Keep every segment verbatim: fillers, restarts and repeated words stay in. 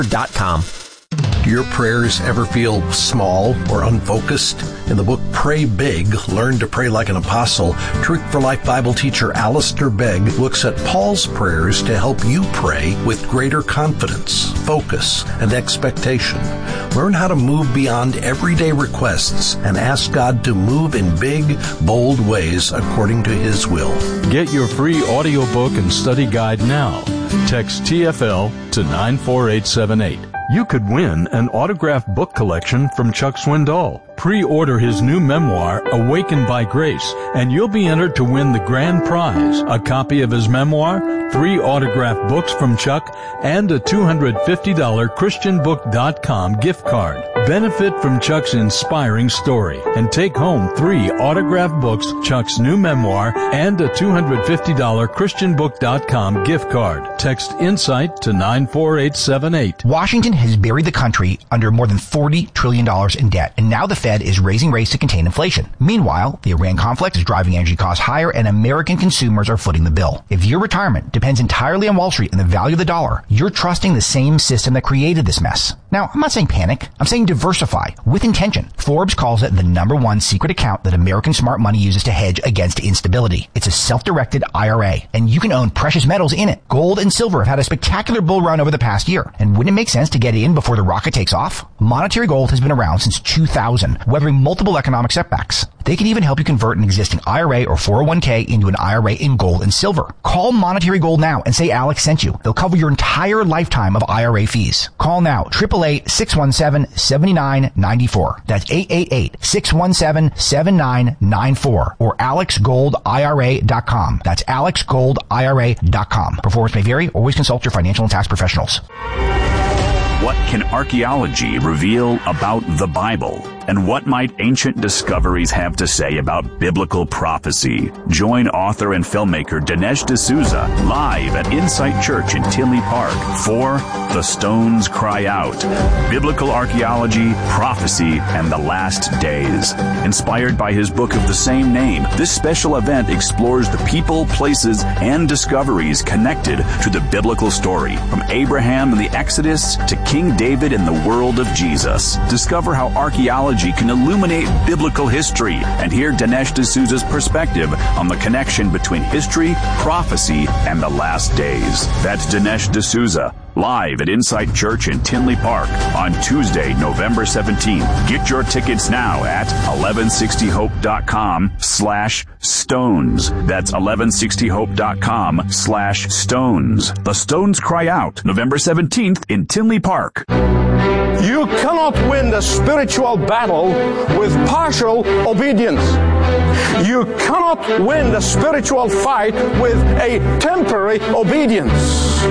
dot com. Do your prayers ever feel small or unfocused? In the book Pray Big, Learn to Pray Like an Apostle, Truth for Life Bible teacher Alistair Begg looks at Paul's prayers to help you pray with greater confidence, focus, and expectation. Learn how to move beyond everyday requests and ask God to move in big, bold ways according to His will. Get your free audiobook and study guide now. Text T F L to nine four eight seven eight. You could win an autographed book collection from Chuck Swindoll. Pre-order his new memoir, Awakened by Grace, and you'll be entered to win the grand prize, a copy of his memoir, three autographed books from Chuck, and a two hundred fifty dollars Christian book dot com gift card. Benefit from Chuck's inspiring story and take home three autographed books, Chuck's new memoir, and a two hundred fifty dollars Christian book dot com gift card. Text INSIGHT to nine four eight seven eight. Washington has buried the country under more than forty trillion dollars in debt, and now the Fed is raising rates to contain inflation. Meanwhile, the Iran conflict is driving energy costs higher, and American consumers are footing the bill. If your retirement depends entirely on Wall Street and the value of the dollar, you're trusting the same system that created this mess. Now, I'm not saying panic. I'm saying diversify with intention. Forbes calls it the number one secret account that American smart money uses to hedge against instability. It's a self-directed I R A, and you can own precious metals in it. Gold and silver have had a spectacular bull run over the past year, and wouldn't it make sense to get in before the rocket takes off? Monetary Gold has been around since two thousand, weathering multiple economic setbacks. They can even help you convert an existing I R A or four oh one k into an I R A in gold and silver. Call Monetary Gold now and say Alex sent you. They'll cover your entire lifetime of I R A fees. Call now, eight eight eight, six one seven, seven nine nine four. That's eight eight eight, six one seven, seven nine nine four or alex gold I R A dot com. That's alex gold I R A dot com. Performance may vary. Always consult your financial and tax professionals. What can archaeology reveal about the Bible? And what might ancient discoveries have to say about biblical prophecy? Join author and filmmaker Dinesh D'Souza live at Insight Church in Tinley Park for The Stones Cry Out, Biblical Archaeology, Prophecy, and the Last Days. Inspired by his book of the same name, this special event explores the people, places, and discoveries connected to the biblical story, from Abraham and the Exodus to King David and the world of Jesus. Discover how archaeology can illuminate biblical history and hear Dinesh D'Souza's perspective on the connection between history, prophecy, and the last days. That's Dinesh D'Souza, live at Insight Church in Tinley Park on Tuesday, November seventeenth. Get your tickets now at eleven sixty hope dot com slash stones. That's eleven sixty hope dot com slash stones. The Stones Cry Out, November seventeenth in Tinley Park. You cannot win the spiritual battle with partial obedience. You cannot win the spiritual fight with a temporary obedience.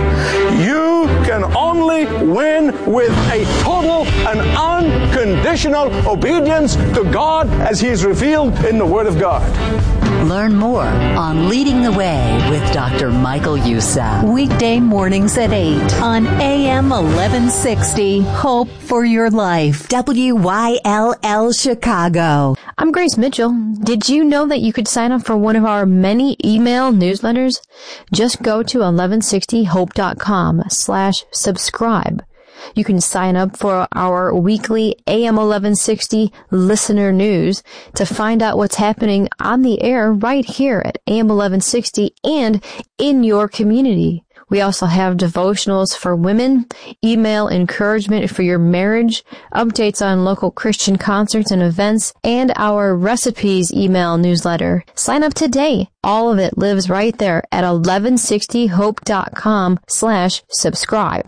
You can only win with a total and unconditional obedience to God as He is revealed in the Word of God. Learn more on Leading the Way with Doctor Michael Youssef. Weekday mornings at eight on A M eleven sixty. Hope for your life. W Y L L Chicago. I'm Grace Mitchell. Did you know that you could sign up for one of our many email newsletters? Just go to eleven sixty hope dot com slash subscribe. You can sign up for our weekly A M eleven sixty listener news to find out what's happening on the air right here at A M eleven sixty and in your community. We also have devotionals for women, email encouragement for your marriage, updates on local Christian concerts and events, and our recipes email newsletter. Sign up today. All of it lives right there at eleven sixty hope dot com slash subscribe.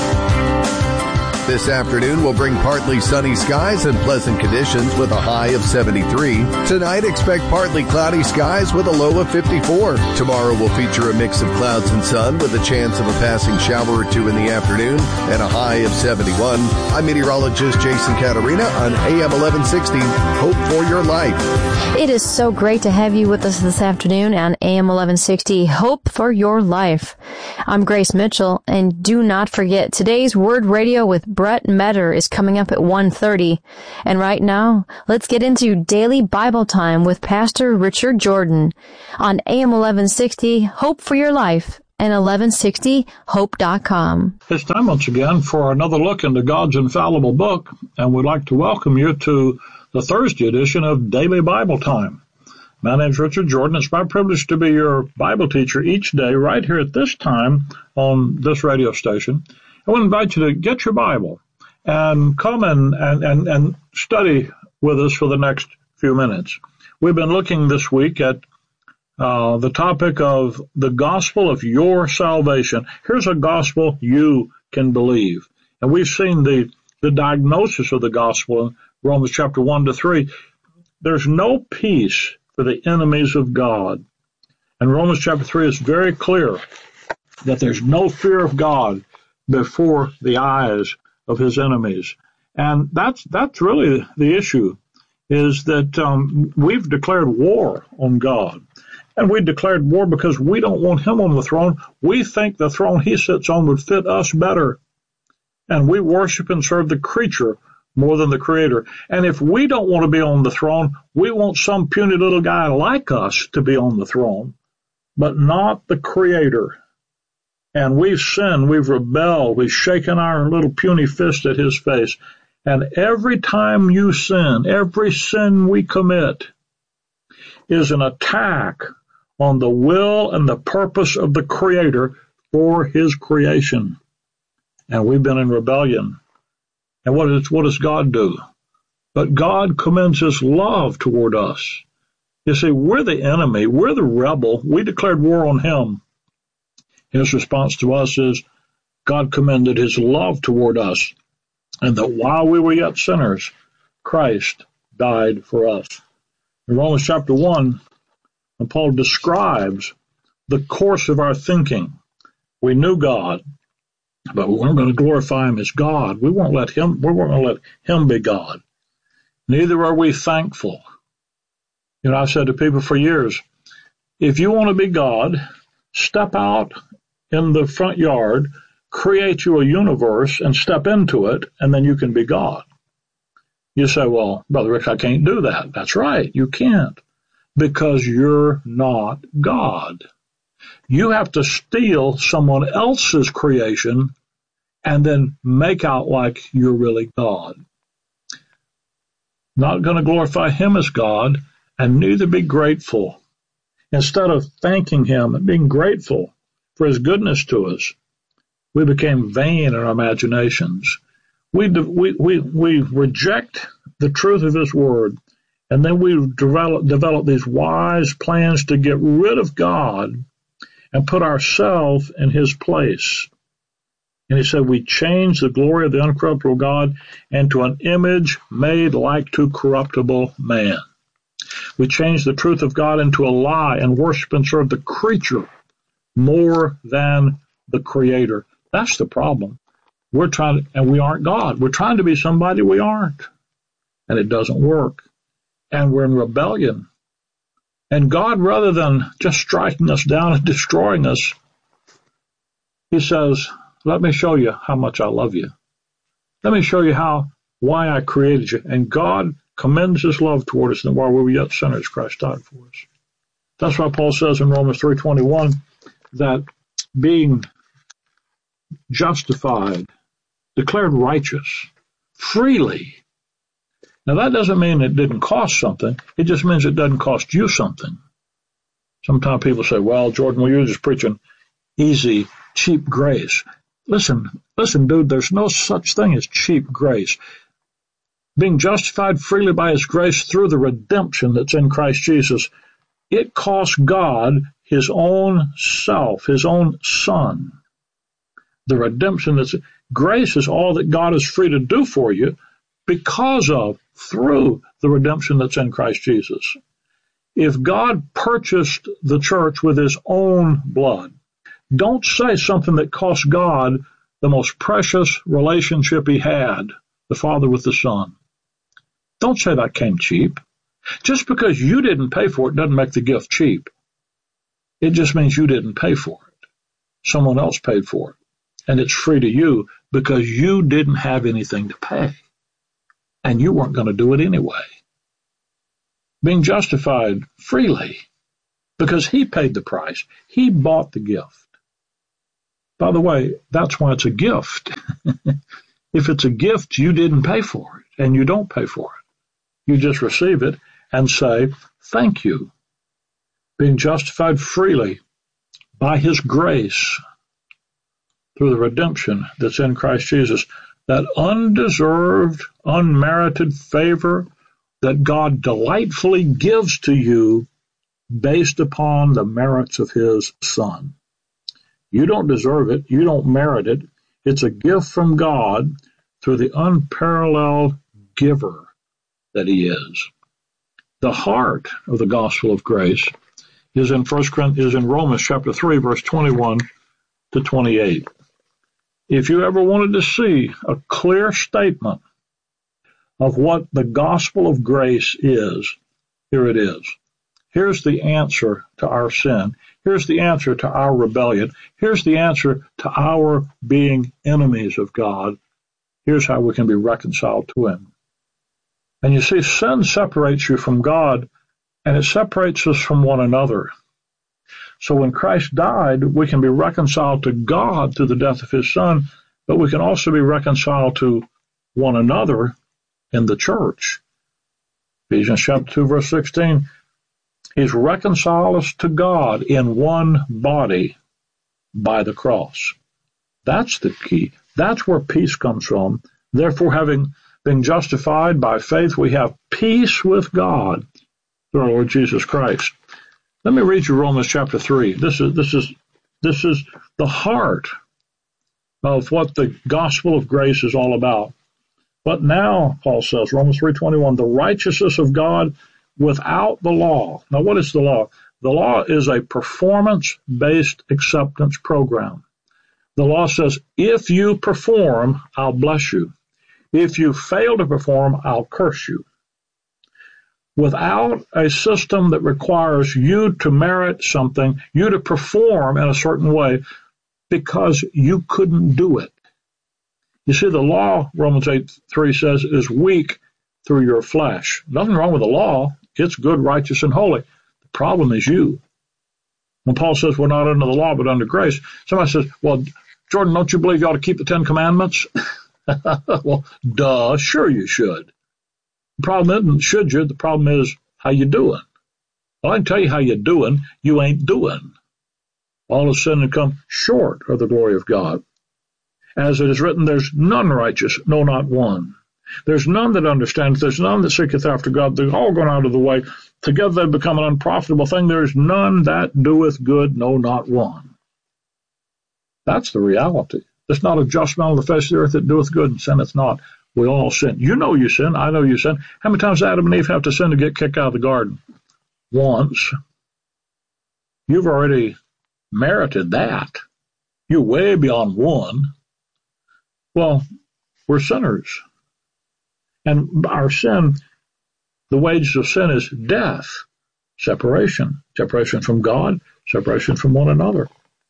This afternoon will bring partly sunny skies and pleasant conditions with a high of seventy-three. Tonight, expect partly cloudy skies with a low of fifty-four. Tomorrow will feature a mix of clouds and sun with a chance of a passing shower or two in the afternoon and a high of seventy-one. I'm meteorologist Jason Caterina on A M eleven sixty. Hope for your life. It is so great to have you with us this afternoon on A M eleven sixty. Hope for your life. I'm Grace Mitchell, and do not forget today's Word Radio with Brett Metter is coming up at one thirty. And right now, let's get into Daily Bible Time with Pastor Richard Jordan on A M eleven sixty, Hope for Your Life. and eleven sixty hope dot com. It's time once again for another look into God's infallible book, and we'd like to welcome you to the Thursday edition of Daily Bible Time. My name is Richard Jordan. It's my privilege to be your Bible teacher each day right here at this time on this radio station. I want to invite you to get your Bible and come in and, and, and study with us for the next few minutes. We've been looking this week at uh, the topic of the gospel of your salvation. Here's a gospel you can believe. And we've seen the, the diagnosis of the gospel in Romans chapter one to three. There's no peace for the enemies of God. And Romans chapter three is very clear that there's no fear of God before the eyes of his enemies. And that's that's really the issue, is that um, we've declared war on God. And we declared war because we don't want him on the throne. We think the throne he sits on would fit us better. And we worship and serve the creature more than the Creator. And if we don't want to be on the throne, we want some puny little guy like us to be on the throne, but not the Creator. And we've sinned, we've rebelled, we've shaken our little puny fist at his face. And every time you sin, every sin we commit is an attack on the will and the purpose of the Creator for his creation. And we've been in rebellion. And what does, what does God do? But God commends his love toward us. You see, we're the enemy, we're the rebel, we declared war on him. His response to us is, God commended his love toward us, and that while we were yet sinners, Christ died for us. In Romans chapter one, when Paul describes the course of our thinking, we knew God, but we weren't going to glorify him as God. We won't let him, we weren't going to let him be God. Neither are we thankful. You know, I've said to people for years, if you want to be God, step out in the front yard, create you a universe, and step into it, and then you can be God. You say, well, Brother Rick, I can't do that. That's right, you can't, because you're not God. You have to steal someone else's creation and then make out like you're really God. Not going to glorify him as God, and neither be grateful. Instead of thanking him and being grateful for his goodness to us, we became vain in our imaginations. We, we, we, we reject the truth of his word, and then we develop, develop these wise plans to get rid of God and put ourselves in his place. And he said, we change the glory of the uncorruptible God into an image made like to corruptible man. We change the truth of God into a lie and worship and serve the creature more than the Creator. That's the problem. We're trying to, and we aren't God. We're trying to be somebody we aren't. And it doesn't work. And we're in rebellion. And God, rather than just striking us down and destroying us, he says, let me show you how much I love you. Let me show you how, why I created you. And God commends his love toward us, and while we were yet sinners, Christ died for us. That's why Paul says in Romans three twenty-one that being justified, declared righteous, freely. Now that doesn't mean it didn't cost something. It just means it doesn't cost you something. Sometimes people say, well, Jordan, well, you're just preaching easy, cheap grace. Listen, listen, dude, there's no such thing as cheap grace. Being justified freely by his grace through the redemption that's in Christ Jesus, it cost God his own self, his own son. The redemption that's, grace is all that God is free to do for you because of, through the redemption that's in Christ Jesus. If God purchased the church with his own blood, don't say something that cost God the most precious relationship he had, the Father with the Son. Don't say that came cheap. Just because you didn't pay for it doesn't make the gift cheap. It just means you didn't pay for it. Someone else paid for it. And it's free to you because you didn't have anything to pay. And you weren't going to do it anyway. Being justified freely because he paid the price. He bought the gift. By the way, that's why it's a gift. If it's a gift, you didn't pay for it, and you don't pay for it. You just receive it and say, thank you. Being justified freely by his grace through the redemption that's in Christ Jesus, that undeserved, unmerited favor that God delightfully gives to you based upon the merits of his Son. You don't deserve it. You don't merit it. It's a gift from God through the unparalleled giver that he is. The heart of the gospel of grace is in First Corinthians, is in Romans chapter three, verse twenty-one to twenty-eight. If you ever wanted to see a clear statement of what the gospel of grace is, here it is. Here's the answer to our sin. Here's the answer to our rebellion. Here's the answer to our being enemies of God. Here's how we can be reconciled to him. And you see, sin separates you from God, and it separates us from one another. So when Christ died, we can be reconciled to God through the death of his Son, but we can also be reconciled to one another in the church. Ephesians chapter two, verse sixteen, he's reconciled us to God in one body by the cross. That's the key. That's where peace comes from. Therefore, having been justified by faith, we have peace with God through our Lord Jesus Christ. Let me read you Romans chapter three. This is this is this is the heart of what the gospel of grace is all about. But now, Paul says, Romans three twenty-one, the righteousness of God without the law. Now, what is the law? The law is a performance-based acceptance program. The law says, if you perform, I'll bless you. If you fail to perform, I'll curse you. Without a system that requires you to merit something, you to perform in a certain way because you couldn't do it. You see, the law, Romans eight three says, is weak through your flesh. Nothing wrong with the law. It's good, righteous, and holy. The problem is you. When Paul says we're not under the law but under grace, somebody says, well, Jordan, don't you believe you ought to keep the Ten Commandments? Well, duh, sure you should. The problem isn't should you, the problem is how you doing. Well, I can tell you how you're doing, you ain't doing. All have sinned and come short of the glory of God. As it is written, there's none righteous, no, not one. There's none that understands, there's none that seeketh after God. They're all gone out of the way. Together they become an unprofitable thing. There's none that doeth good, no, not one. That's the reality. There's not a just man on the face of the earth that doeth good and sinneth not. We all sin. You know you sin. I know you sin. How many times did Adam and Eve have to sin to get kicked out of the garden? Once. You've already merited that. You're way beyond one. Well, we're sinners. And our sin, the wages of sin is death, separation, separation from God, separation from one another.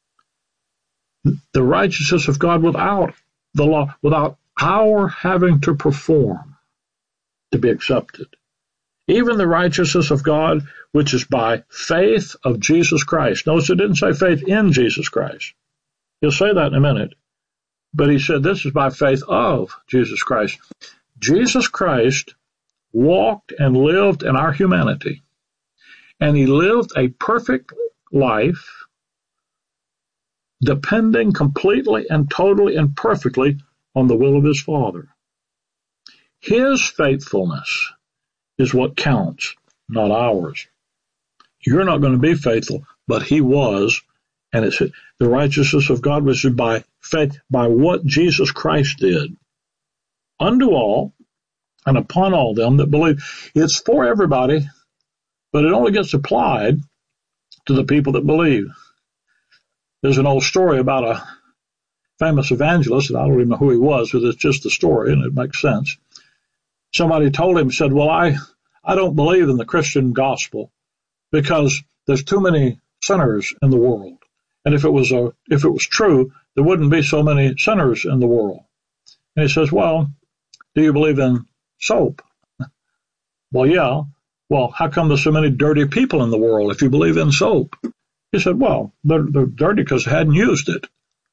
The righteousness of God without the law, without our having to perform to be accepted. Even the righteousness of God, which is by faith of Jesus Christ. Notice it didn't say faith in Jesus Christ. He'll say that in a minute. But he said this is by faith of Jesus Christ. Jesus Christ walked and lived in our humanity. And he lived a perfect life, depending completely and totally and perfectly on the will of his Father. His faithfulness is what counts, not ours. You're not going to be faithful, but he was, and it's the righteousness of God was by faith, by what Jesus Christ did. Unto all, and upon all them that believe. It's for everybody, but it only gets applied to the people that believe. There's an old story about a famous evangelist, and I don't even know who he was, but it's just a story, and it makes sense. Somebody told him, said, well, I, I don't believe in the Christian gospel because there's too many sinners in the world. And if it was a, if it was true, there wouldn't be so many sinners in the world. And he says, well, do you believe in soap? Well, yeah. Well, how come there's so many dirty people in the world if you believe in soap? He said, well, they're, they're dirty because they hadn't used it.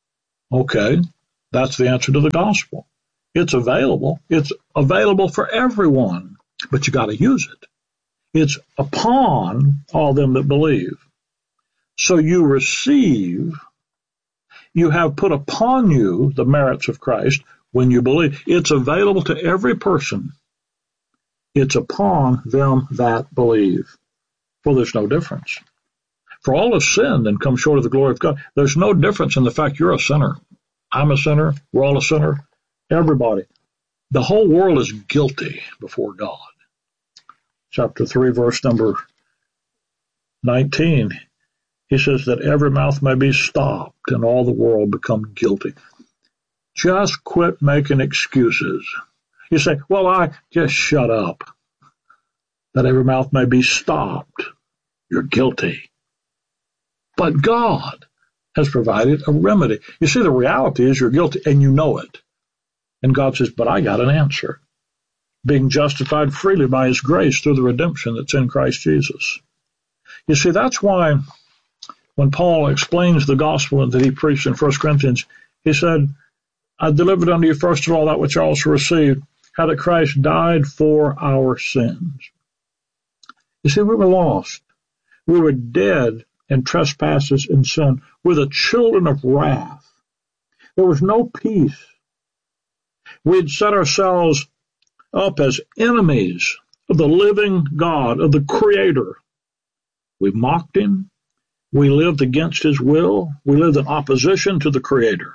Okay, that's the answer to the gospel. It's available. It's available for everyone, but you got to use it. It's upon all them that believe. So you receive, you have put upon you the merits of Christ when you believe. It's available to every person. It's upon them that believe. Well, there's no difference. For all have sinned and come short of the glory of God. There's no difference in the fact you're a sinner. I'm a sinner. We're all a sinner. Everybody. The whole world is guilty before God. Chapter three, verse number nineteen. He says that every mouth may be stopped and all the world become guilty. Just quit making excuses. You say, well, I just shut up. That every mouth may be stopped. You're guilty. But God has provided a remedy. You see, the reality is you're guilty and you know it. And God says, but I got an answer. Being justified freely by his grace through the redemption that's in Christ Jesus. You see, that's why when Paul explains the gospel that he preached in First Corinthians, he said, I delivered unto you first of all that which I also received, how that Christ died for our sins. You see, we were lost. We were dead in trespasses and sin. We're the children of wrath. There was no peace. We'd set ourselves up as enemies of the living God, of the Creator. We mocked him. We lived against his will. We lived in opposition to the Creator.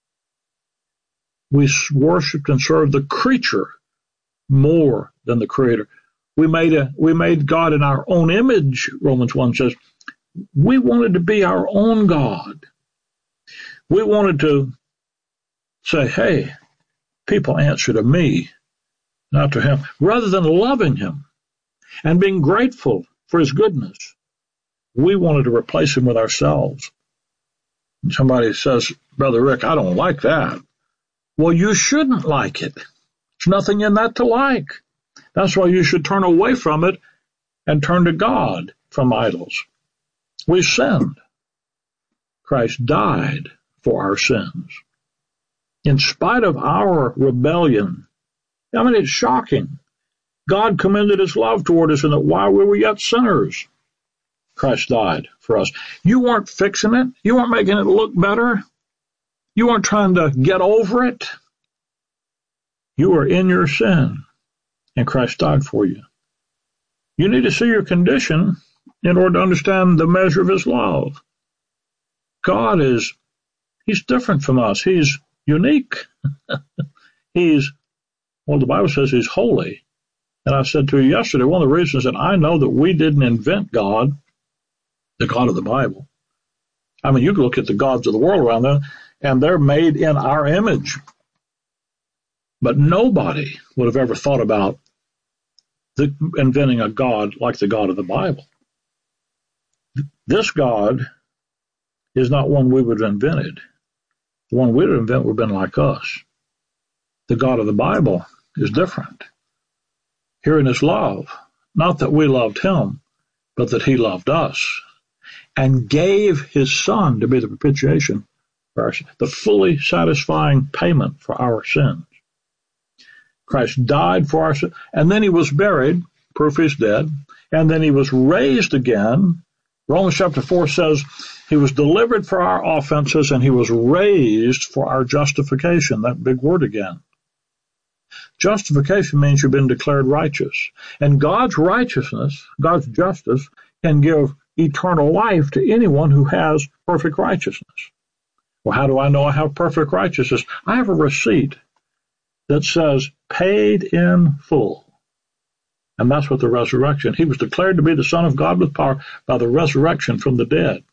We worshipped and served the creature more than the Creator. We made a, we made God in our own image, Romans one says. We wanted to be our own God. We wanted to say, hey, people answer to me, not to him, rather than loving him and being grateful for his goodness. We wanted to replace him with ourselves. And somebody says, Brother Rick, I don't like that. Well, you shouldn't like it. There's nothing in that to like. That's why you should turn away from it and turn to God from idols. We sinned. Christ died for our sins. In spite of our rebellion, I mean, it's shocking. God commended his love toward us, and that while we were yet sinners, Christ died for us. You weren't fixing it. You weren't making it look better. You weren't trying to get over it. You were in your sin, and Christ died for you. You need to see your condition in order to understand the measure of his love. God is, he's different from us. He's unique. He's, well, the Bible says he's holy. And I said to you yesterday, one of the reasons that I know that we didn't invent God, the God of the Bible. I mean, you can look at the gods of the world around them, and they're made in our image. But nobody would have ever thought about the, inventing a God like the God of the Bible. This God is not one we would have invented. The one we would have invented would have been like us. The God of the Bible is different. Here in his love, not that we loved him, but that he loved us and gave his Son to be the propitiation for our, the fully satisfying payment for our sins. Christ died for our sins, and then he was buried, proof he's dead, and then he was raised again. Romans chapter four says he was delivered for our offenses and he was raised for our justification, that big word again. Justification means you've been declared righteous. And God's righteousness, God's justice, can give eternal life to anyone who has perfect righteousness. Well, how do I know I have perfect righteousness? I have a receipt that says paid in full. And that's what the resurrection. He was declared to be the Son of God with power by the resurrection from the dead.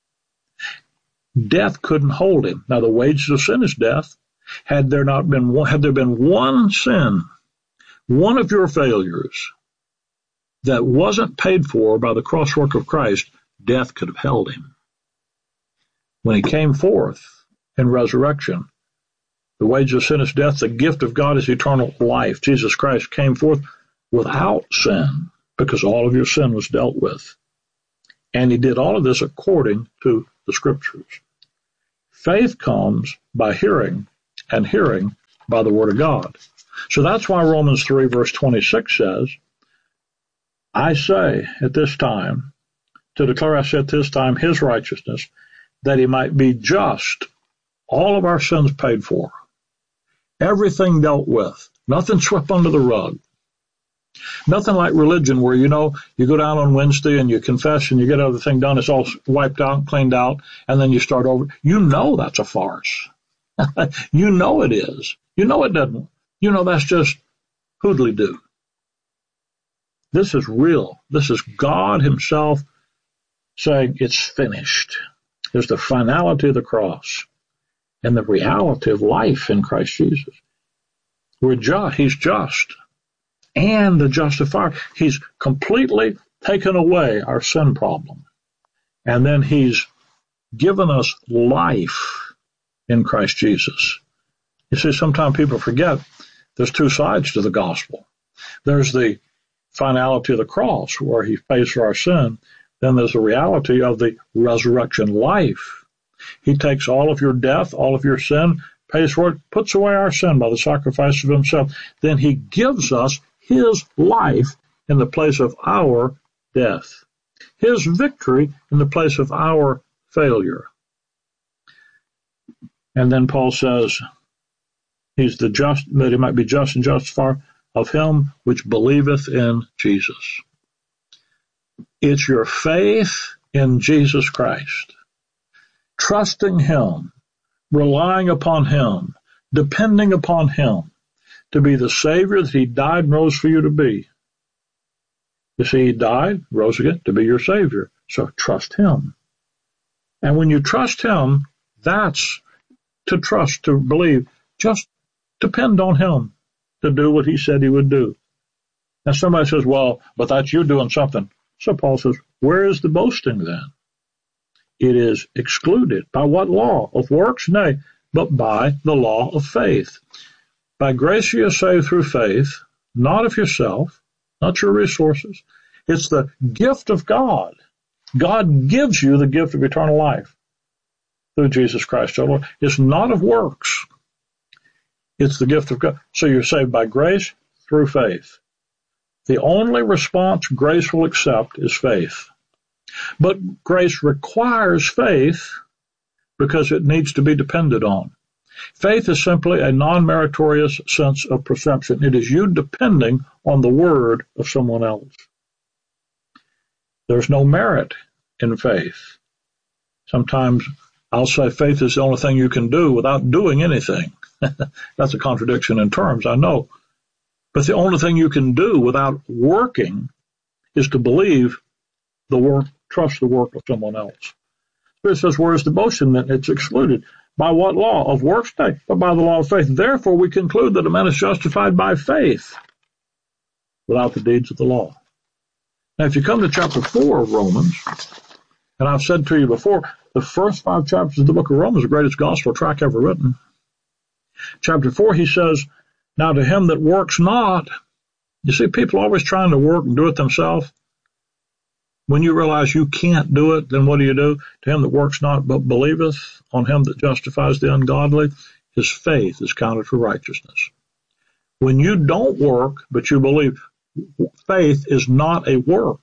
Death couldn't hold him. Now, the wages of sin is death. Had there not been one, had there been one sin, one of your failures that wasn't paid for by the cross work of Christ, death could have held him. When he came forth in resurrection, the wages of sin is death, the gift of God is eternal life. Jesus Christ came forth without sin because all of your sin was dealt with. And he did all of this according to the Scriptures. Faith comes by hearing, and hearing by the Word of God. So that's why Romans three, verse twenty-six says, I say at this time, to declare I say at this time his righteousness, that he might be just, all of our sins paid for, everything dealt with, nothing swept under the rug. Nothing like religion where, you know, you go down on Wednesday and you confess and you get everything done. It's all wiped out, cleaned out, and then you start over. You know that's a farce. You know it is. You know it doesn't. You know that's just hoodly-doo. This is real. This is God himself saying it's finished. There's the finality of the cross and the reality of life in Christ Jesus. We're just. He's just. And the justifier. He's completely taken away our sin problem. And then he's given us life in Christ Jesus. You see, sometimes people forget there's two sides to the gospel. There's the finality of the cross where he pays for our sin. Then there's the reality of the resurrection life. He takes all of your death, all of your sin, pays for it, puts away our sin by the sacrifice of himself. Then he gives us his life in the place of our death. His victory in the place of our failure. And then Paul says, he's the just, that he might be just and justifier of him which believeth in Jesus. It's your faith in Jesus Christ, trusting him, relying upon him, depending upon him, to be the Savior that he died and rose for you to be. You see, he died, rose again, to be your Savior. So trust him. And when you trust him, that's to trust, to believe. Just depend on him to do what he said he would do. Now somebody says, well, but that's you doing something. So Paul says, where is the boasting then? It is excluded. By what law? Of works? Nay, but by the law of faith. By grace you are saved through faith, not of yourself, not your resources. It's the gift of God. God gives you the gift of eternal life through Jesus Christ our Lord. It's not of works. It's the gift of God. So you're saved by grace through faith. The only response grace will accept is faith. But grace requires faith because it needs to be depended on. Faith is simply a non-meritorious sense of perception. It is you depending on the word of someone else. There's no merit in faith. Sometimes I'll say faith is the only thing you can do without doing anything. That's a contradiction in terms, I know. But the only thing you can do without working is to believe the work, trust the work of someone else. So it says, where is the boasting? Then it's excluded. By what law? Of works? Nay, but by the law of faith. Therefore we conclude that a man is justified by faith without the deeds of the law. Now if you come to chapter four of Romans, and I've said to you before, the first five chapters of the book of Romans are the greatest gospel tract ever written. Chapter four, he says, now to him that works not, you see, people are always trying to work and do it themselves. When you realize you can't do it, then what do you do? To him that works not, but believeth on him that justifies the ungodly, his faith is counted for righteousness. When you don't work, but you believe, faith is not a work.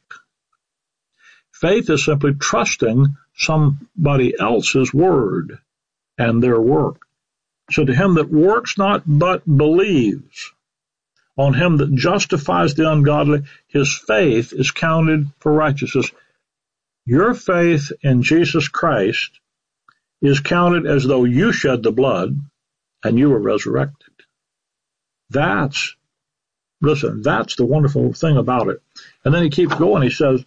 Faith is simply trusting somebody else's word and their work. So to him that works not, but believes on him that justifies the ungodly, his faith is counted for righteousness. Your faith in Jesus Christ is counted as though you shed the blood and you were resurrected. That's, listen, that's the wonderful thing about it. And then he keeps going. He says,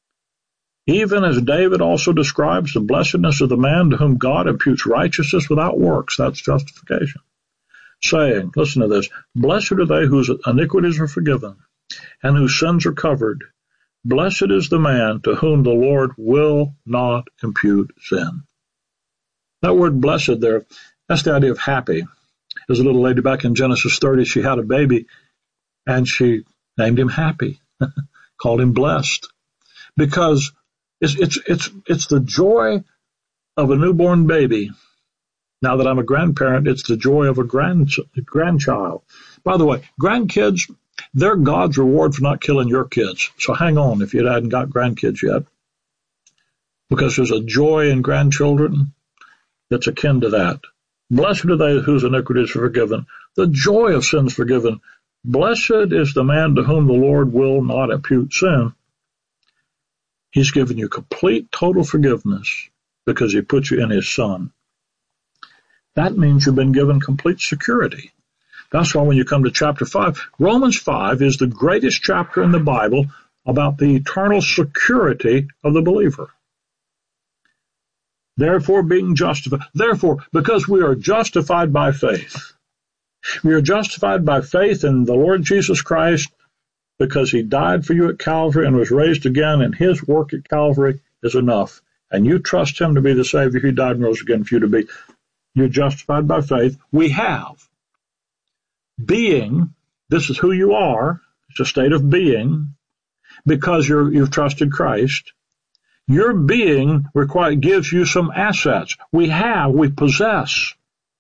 even as David also describes the blessedness of the man to whom God imputes righteousness without works, that's justification, saying, listen to this, blessed are they whose iniquities are forgiven and whose sins are covered. Blessed is the man to whom the Lord will not impute sin. That word blessed there, that's the idea of happy. There's a little lady back in Genesis thirty, she had a baby, and she named him Happy, called him blessed, because it's, it's, it's, it's the joy of a newborn baby Now that I'm a grandparent, it's the joy of a grand, grandchild. By the way, grandkids, they're God's reward for not killing your kids. So hang on if you hadn't got grandkids yet, because there's a joy in grandchildren that's akin to that. Blessed are they whose iniquities are forgiven, the joy of sins forgiven. Blessed is the man to whom the Lord will not impute sin. He's given you complete, total forgiveness because he put you in his Son. That means you've been given complete security. That's why when you come to chapter five, Romans five is the greatest chapter in the Bible about the eternal security of the believer. Therefore, being justified. Therefore, because we are justified by faith. We are justified by faith in the Lord Jesus Christ because he died for you at Calvary and was raised again, and his work at Calvary is enough. And you trust him to be the Savior. He died and rose again for you to be. You're justified by faith. We have. Being, this is who you are. It's a state of being because you're, you've trusted Christ. Your being require, gives you some assets. We have, we possess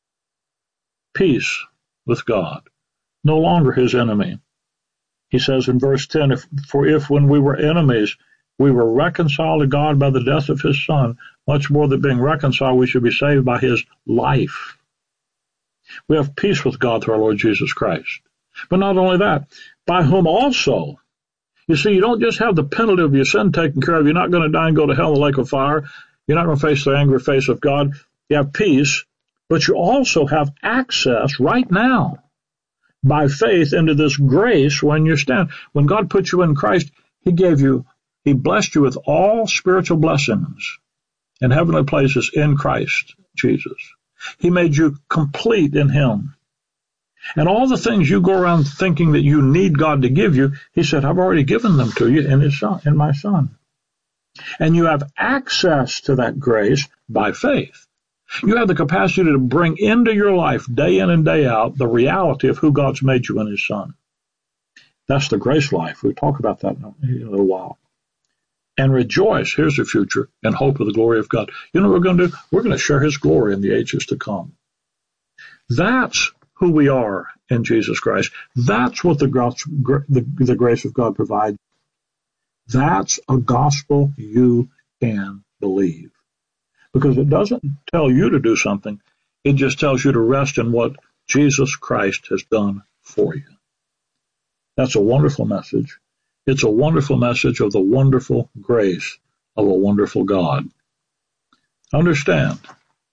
peace with God, no longer his enemy. He says in verse ten, if, for if when we were enemies, we were reconciled to God by the death of his Son, much more than being reconciled, we should be saved by his life. We have peace with God through our Lord Jesus Christ. But not only that, by whom also. You see, you don't just have the penalty of your sin taken care of. You're not going to die and go to hell in the lake of fire. You're not going to face the angry face of God. You have peace, but you also have access right now by faith into this grace when you stand. When God put you in Christ, he gave you, he blessed you with all spiritual blessings in heavenly places in Christ Jesus. He made you complete in him. And all the things you go around thinking that you need God to give you, he said, I've already given them to you in his Son, in my Son. And you have access to that grace by faith. You have the capacity to bring into your life day in and day out the reality of who God's made you in his Son. That's the grace life. We'll talk about that in a little while. And rejoice, here's the future, in hope of the glory of God. You know what we're going to do? We're going to share his glory in the ages to come. That's who we are in Jesus Christ. That's what the, the, the grace of God provides. That's a gospel you can believe. Because it doesn't tell you to do something. It just tells you to rest in what Jesus Christ has done for you. That's a wonderful message. It's a wonderful message of the wonderful grace of a wonderful God. Understand.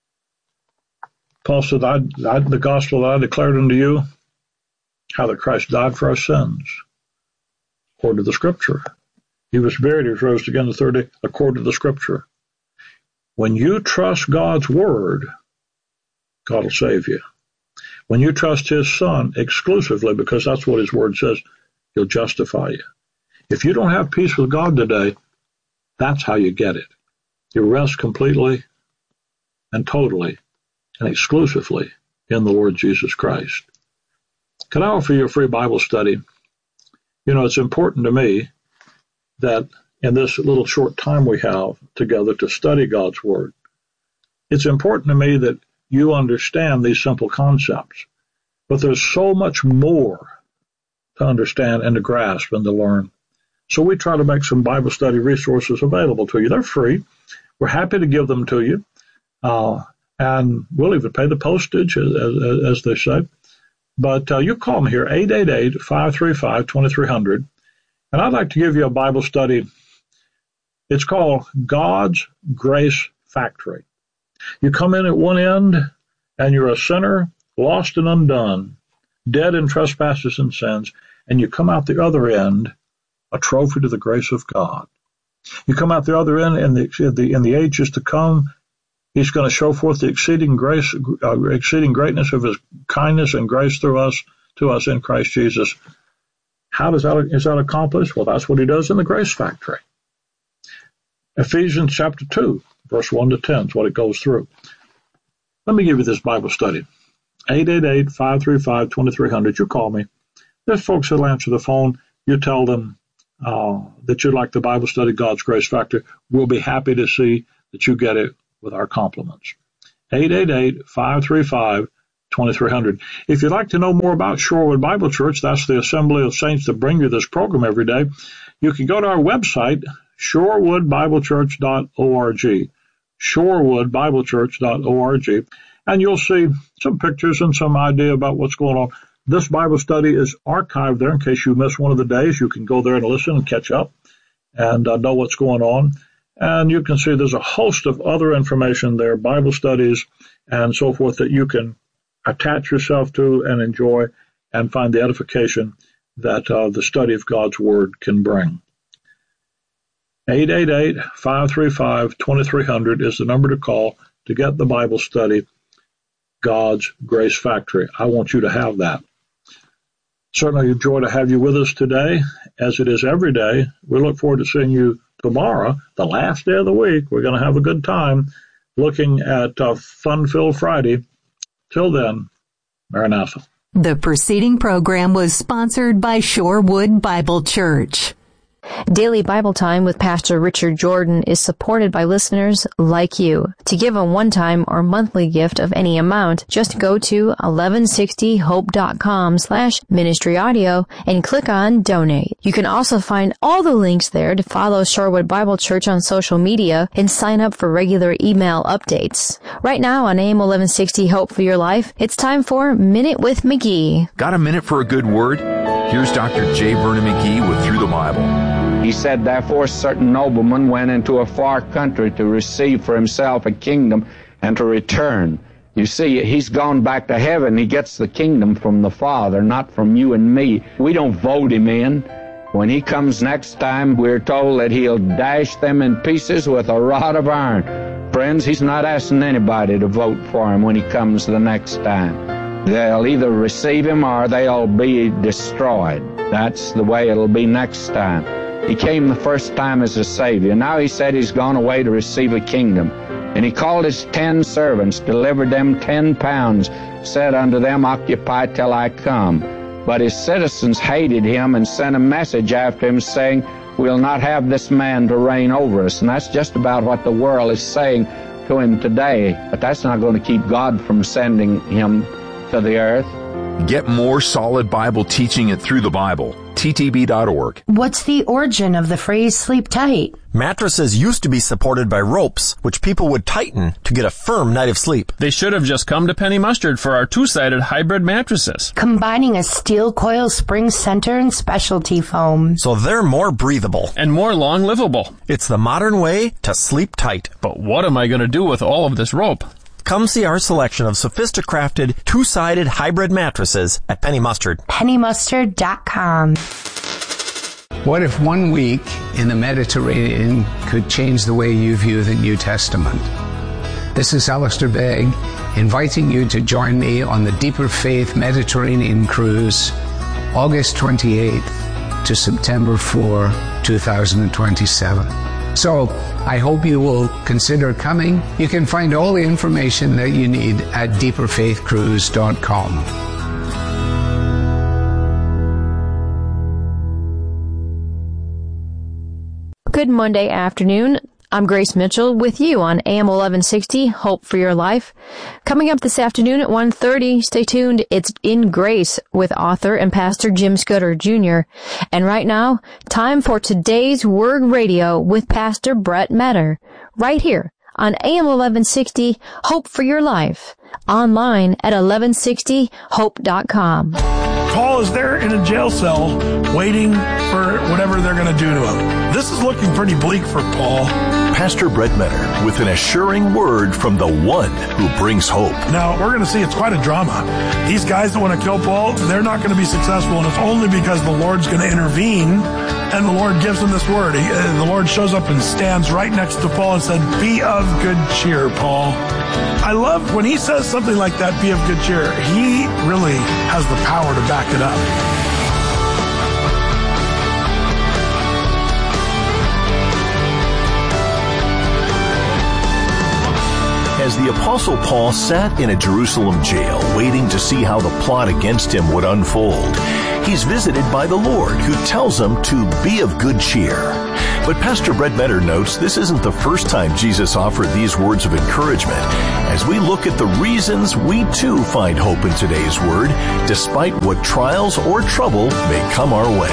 Paul said, I, I, the gospel that I declared unto you, how that Christ died for our sins, according to the Scripture. He was buried, he was raised again the third day, according to the Scripture. When you trust God's word, God will save you. When you trust his Son exclusively, because that's what his word says, he'll justify you. If you don't have peace with God today, that's how you get it. You rest completely and totally and exclusively in the Lord Jesus Christ. Can I offer you a free Bible study? You know, it's important to me that in this little short time we have together to study God's Word, it's important to me that you understand these simple concepts. But there's so much more to understand and to grasp and to learn. So we try to make some Bible study resources available to you. They're free. We're happy to give them to you. Uh, and we'll even pay the postage, as, as, as they say. But uh, you call me here, eight eight eight, five three five, two three zero zero. And I'd like to give you a Bible study. It's called God's Grace Factory. You come in at one end, and you're a sinner, lost and undone, dead in trespasses and sins, and you come out the other end, a trophy to the grace of God. You come out the other end, and in the, in the ages to come, he's going to show forth the exceeding grace, uh, exceeding greatness of his kindness and grace through us, to us in Christ Jesus. How does that, is that accomplished? Well, that's what he does in the Grace Factory. Ephesians chapter two, verse one to ten is what it goes through. Let me give you this Bible study. eight eight eight, five three five, two three zero zero. You call me. There's folks that'll answer the phone. You tell them uh, that you'd like the Bible study, God's Grace Factor. We'll be happy to see that you get it with our compliments. eight eight eight, five three five, two three zero zero. If you'd like to know more about Shorewood Bible Church, that's the assembly of saints that bring you this program every day, you can go to our website, shorewood bible church dot org, shorewood bible church dot org, and you'll see some pictures and some idea about what's going on. This Bible study is archived there in case you miss one of the days. You can go there and listen and catch up and uh, know what's going on. And you can see there's a host of other information there, Bible studies and so forth, that you can attach yourself to and enjoy and find the edification that uh, the study of God's Word can bring. eight eight eight, five three five, two three zero zero is the number to call to get the Bible study, God's Grace Factory. I want you to have that. Certainly a joy to have you with us today, as it is every day. We look forward to seeing you tomorrow, the last day of the week. We're going to have a good time looking at uh, Fun-Filled Friday. Till then, Maranatha. The preceding program was sponsored by Shorewood Bible Church. Daily Bible Time with Pastor Richard Jordan is supported by listeners like you. To give a one-time or monthly gift of any amount, just go to eleven sixty hope dot com slash ministry audio and click on Donate. You can also find all the links there to follow Shorewood Bible Church on social media and sign up for regular email updates. Right now on A M eleven sixty Hope for Your Life, it's time for Minute with McGee. Got a minute for a good word? Here's Doctor J. Vernon McGee with Through the Bible. He said, therefore, a certain nobleman went into a far country to receive for himself a kingdom and to return. You see, he's gone back to heaven. He gets the kingdom from the Father, not from you and me. We don't vote him in. When he comes next time, we're told that he'll dash them in pieces with a rod of iron. Friends, he's not asking anybody to vote for him when he comes the next time. They'll either receive him or they'll be destroyed. That's the way it'll be next time. He came the first time as a Savior. Now he said he's gone away to receive a kingdom. And he called his ten servants, delivered them ten pounds, said unto them, occupy till I come. But his citizens hated him and sent a message after him saying, we'll not have this man to reign over us. And that's just about what the world is saying to him today. But that's not going to keep God from sending him to the earth. Get more solid Bible teaching at Through the Bible. T T B dot org. What's the origin of the phrase sleep tight? Mattresses used to be supported by ropes, which people would tighten to get a firm night of sleep. They should have just come to Penny Mustard for our two-sided hybrid mattresses, combining a steel coil spring center and specialty foam. So they're more breathable. And more long-livable. It's the modern way to sleep tight. But what am I going to do with all of this rope? Come see our selection of sophisticrafted, two-sided hybrid mattresses at Penny Mustard. penny mustard dot com. What if one week in the Mediterranean could change the way you view the New Testament? This is Alistair Begg, inviting you to join me on the Deeper Faith Mediterranean Cruise, August twenty-eighth to September fourth, twenty twenty-seven. So, I hope you will consider coming. You can find all the information that you need at deeper faith cruise dot com. Good Monday afternoon. I'm Grace Mitchell with you on A M eleven sixty, Hope for Your Life. Coming up this afternoon at one thirty, stay tuned. It's In Grace with author and pastor Jim Scudder Junior And right now, time for today's Word Radio with Pastor Brett Metter, right here on A M eleven sixty, Hope for Your Life, online at eleven sixty hope dot com. Paul is there in a jail cell waiting for whatever they're going to do to him. This is looking pretty bleak for Paul. Pastor Brett Metter with an assuring word from the one who brings hope. Now, we're going to see it's quite a drama. These guys that want to kill Paul, they're not going to be successful, and it's only because the Lord's going to intervene, and the Lord gives them this word. He, uh, the Lord shows up and stands right next to Paul and said, be of good cheer, Paul. I love when he says something like that, be of good cheer. He really has the power to back it up. As the Apostle Paul sat in a Jerusalem jail waiting to see how the plot against him would unfold, he's visited by the Lord, who tells him to be of good cheer. But Pastor Brett Benner notes this isn't the first time Jesus offered these words of encouragement. As we look at the reasons we too find hope in today's word, despite what trials or trouble may come our way.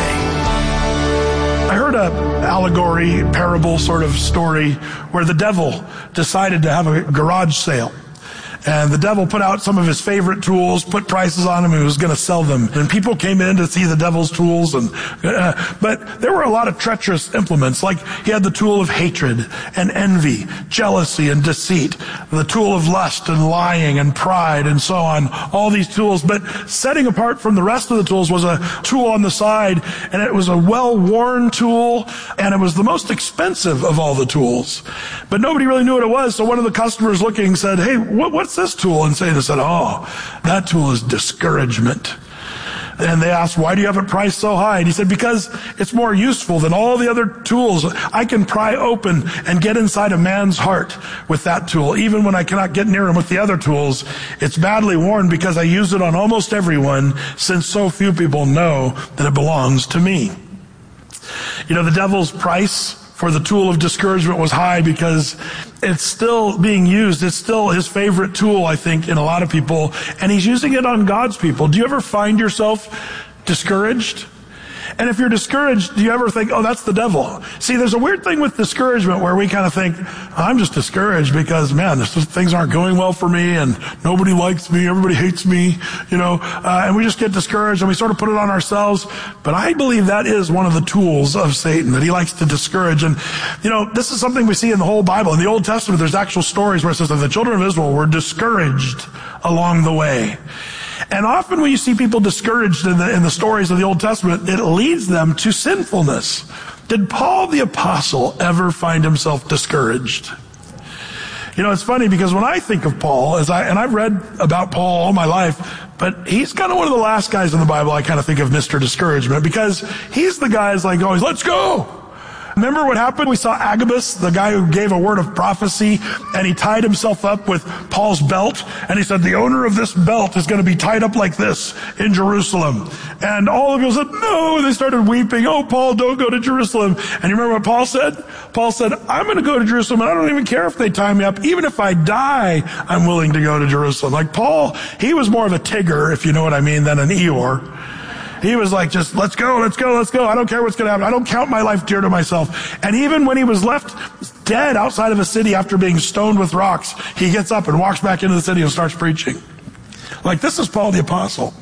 I heard a allegory, parable sort of story where the devil decided to have a garage sale. And the devil put out some of his favorite tools, put prices on them, and he was going to sell them. And people came in to see the devil's tools. And uh, but there were a lot of treacherous implements. Like he had the tool of hatred and envy, jealousy and deceit, the tool of lust and lying and pride and so on, all these tools. But setting apart from the rest of the tools was a tool on the side, and it was a well-worn tool, and it was the most expensive of all the tools. But nobody really knew what it was, so one of the customers looking said, hey, what, what's this tool? And Satan said, oh, that tool is discouragement. And they asked, why do you have it priced so high? And he said, because it's more useful than all the other tools. I can pry open and get inside a man's heart with that tool. Even when I cannot get near him with the other tools, it's badly worn because I use it on almost everyone, since so few people know that it belongs to me. You know, the devil's price for the tool of discouragement was high because it's still being used. It's still his favorite tool, I think, in a lot of people. And he's using it on God's people. Do you ever find yourself discouraged? And if you're discouraged, do you ever think, oh, that's the devil? See, there's a weird thing with discouragement where we kind of think, I'm just discouraged because, man, this, things aren't going well for me and nobody likes me, everybody hates me, you know, uh, and we just get discouraged and we sort of put it on ourselves. But I believe that is one of the tools of Satan, that he likes to discourage. And, you know, this is something we see in the whole Bible. In the Old Testament, there's actual stories where it says that the children of Israel were discouraged along the way. And often when you see people discouraged in the, in the stories of the Old Testament, it leads them to sinfulness. Did Paul the Apostle ever find himself discouraged? You know, it's funny because when I think of Paul, as I, and I've read about Paul all my life, but he's kind of one of the last guys in the Bible I kind of think of Mister Discouragement, because he's the guy who's like always, let's go! Remember what happened? We saw Agabus, the guy who gave a word of prophecy, and he tied himself up with Paul's belt, and he said, the owner of this belt is going to be tied up like this in Jerusalem. And all of them said, no, and they started weeping. Oh, Paul, don't go to Jerusalem. And you remember what Paul said? Paul said, I'm going to go to Jerusalem, and I don't even care if they tie me up. Even if I die, I'm willing to go to Jerusalem. Like Paul, he was more of a Tigger, if you know what I mean, than an Eeyore. He was like, just, let's go, let's go, let's go. I don't care what's going to happen. I don't count my life dear to myself. And even when he was left dead outside of a city after being stoned with rocks, he gets up and walks back into the city and starts preaching. Like, this is Paul the Apostle.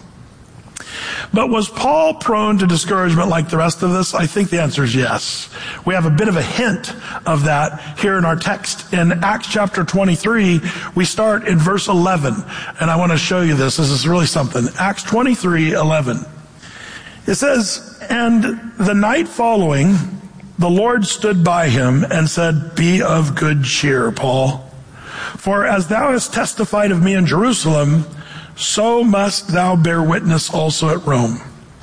But was Paul prone to discouragement like the rest of us? I think the answer is yes. We have a bit of a hint of that here in our text. In Acts chapter twenty-three, we start in verse eleven. And I want to show you this. This is really something. Acts twenty-three eleven. It says, and the night following, the Lord stood by him and said, be of good cheer, Paul. For as thou hast testified of me in Jerusalem, so must thou bear witness also at Rome.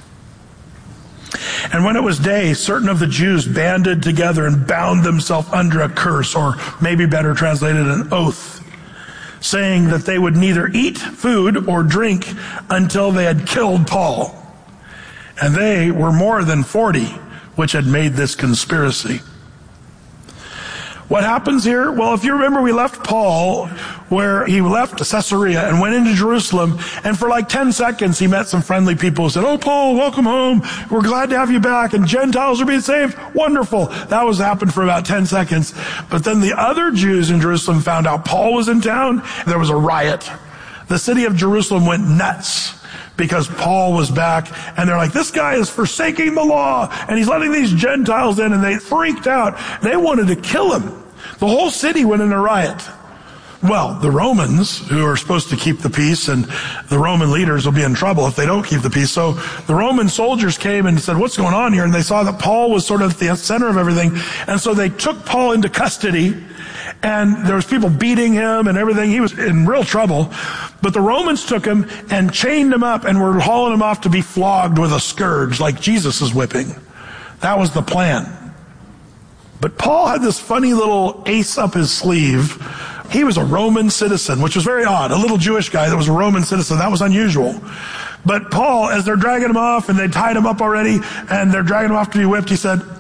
And when it was day, certain of the Jews banded together and bound themselves under a curse, or maybe better translated, an oath, saying that they would neither eat food or drink until they had killed Paul. And they were more than forty, which had made this conspiracy. What happens here? Well, if you remember, we left Paul where he left Caesarea and went into Jerusalem. And for like ten seconds, he met some friendly people who said, oh, Paul, welcome home. We're glad to have you back. And Gentiles are being saved. Wonderful. That was happened for about ten seconds. But then the other Jews in Jerusalem found out Paul was in town. There was a riot. The city of Jerusalem went nuts because Paul was back, and they're like, this guy is forsaking the law, and he's letting these Gentiles in, and they freaked out. They wanted to kill him. The whole city went in a riot. Well, the Romans, who are supposed to keep the peace, and the Roman leaders will be in trouble if they don't keep the peace. So the Roman soldiers came and said, what's going on here? And they saw that Paul was sort of at the center of everything, and so they took Paul into custody. And there was people beating him and everything. He was in real trouble. But the Romans took him and chained him up and were hauling him off to be flogged with a scourge like Jesus is whipping. That was the plan. But Paul had this funny little ace up his sleeve. He was a Roman citizen, which was very odd. A little Jewish guy that was a Roman citizen. That was unusual. But Paul, as they're dragging him off, and they tied him up already, and they're dragging him off to be whipped, he said,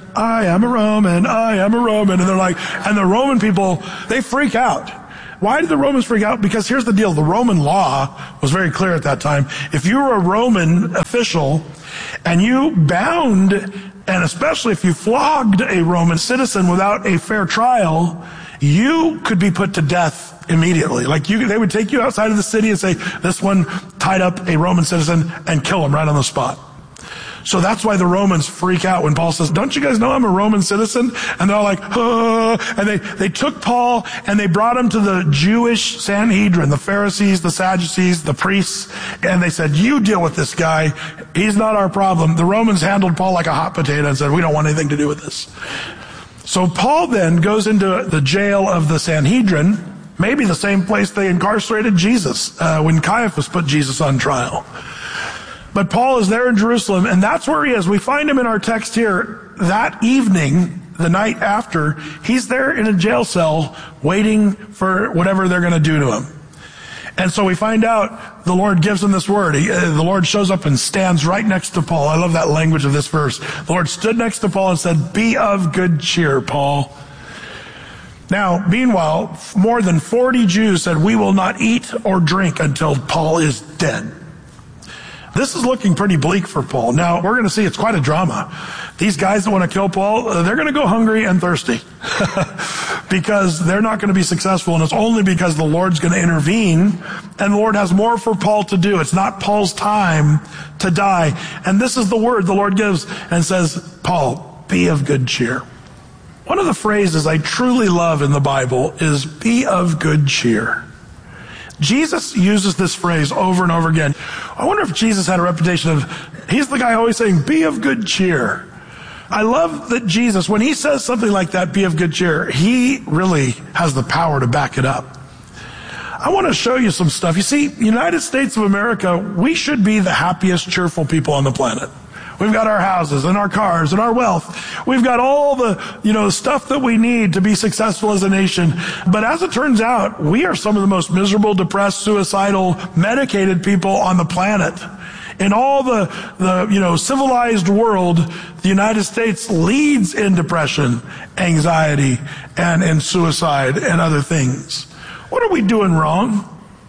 I am a Roman, I am a Roman. And they're like, and the Roman people, they freak out. Why did the Romans freak out? Because here's the deal. The Roman law was very clear at that time. If you were a Roman official and you bound, and especially if you flogged a Roman citizen without a fair trial, you could be put to death immediately. Like you, they would take you outside of the city and say, this one tied up a Roman citizen, and kill him right on the spot. So that's why the Romans freak out when Paul says, don't you guys know I'm a Roman citizen? And they're all like, oh, and they, they took Paul and they brought him to the Jewish Sanhedrin, the Pharisees, the Sadducees, the priests, and they said, you deal with this guy. He's not our problem. The Romans handled Paul like a hot potato and said, we don't want anything to do with this. So Paul then goes into the jail of the Sanhedrin, maybe the same place they incarcerated Jesus uh, when Caiaphas put Jesus on trial. But Paul is there in Jerusalem, and that's where he is. We find him in our text here that evening, the night after. He's there in a jail cell waiting for whatever they're going to do to him. And so we find out the Lord gives him this word. He, uh, the Lord shows up and stands right next to Paul. I love that language of this verse. The Lord stood next to Paul and said, be of good cheer, Paul. Now, meanwhile, more than forty Jews said, we will not eat or drink until Paul is dead. This is looking pretty bleak for Paul. Now, we're going to see it's quite a drama. These guys that want to kill Paul, uh, they're going to go hungry and thirsty because they're not going to be successful, and it's only because the Lord's going to intervene, and the Lord has more for Paul to do. It's not Paul's time to die. And this is the word the Lord gives and says, Paul, be of good cheer. One of the phrases I truly love in the Bible is be of good cheer. Jesus uses this phrase over and over again. I wonder if Jesus had a reputation of, he's the guy always saying, be of good cheer. I love that Jesus, when he says something like that, be of good cheer, he really has the power to back it up. I want to show you some stuff. You see, United States of America, we should be the happiest, cheerful people on the planet. We've got our houses and our cars and our wealth. We've got all the, you know, stuff that we need to be successful as a nation. But as it turns out, we are some of the most miserable, depressed, suicidal, medicated people on the planet. In all the, the, you know, civilized world, the United States leads in depression, anxiety, and in suicide and other things. What are we doing wrong?